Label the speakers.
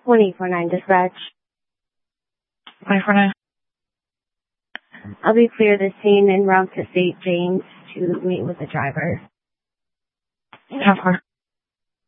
Speaker 1: 1-849 dispatch.
Speaker 2: 1-849.
Speaker 1: I'll be clear the scene en route to St. James to meet with the driver.
Speaker 2: Have her.